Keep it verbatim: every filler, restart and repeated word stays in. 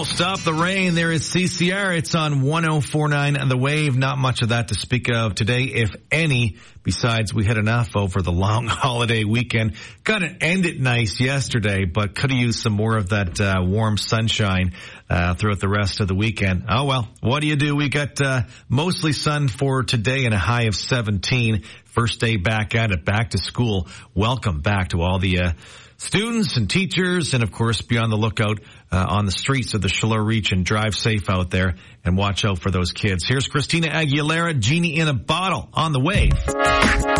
Stop the Rain. There is C C R. It's on one oh four point nine The Wave. Not much of that to speak of today, if any, besides we had enough over the long holiday weekend. Got to end it nice yesterday, but could have used some more of that uh, warm sunshine uh, throughout the rest of the weekend. Oh, well, what do you do? We got uh, mostly sun for today and a high of seventeen. First day back at it, back to school. Welcome back to all the uh, students and teachers, and of course be on the lookout uh, on the streets of the Chaleur region. Drive safe out there and watch out for those kids. Here's Christina Aguilera, Genie in a Bottle, on the Wave.